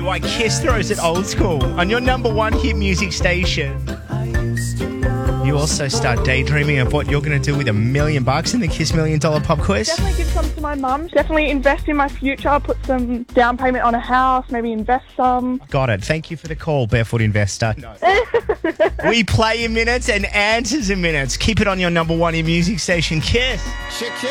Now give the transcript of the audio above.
why Kiss throws it old school on your number one hit music station. You also start daydreaming of what you're going to do with $1 million in the Kiss $1 Million Pop Quiz. Definitely give some to my mum. Definitely invest in my future. Put some down payment on a house. Maybe invest some. Got it. Thank you for the call, Barefoot Investor. No. We play in minutes and answers in minutes. Keep it on your number one in music station, Kiss.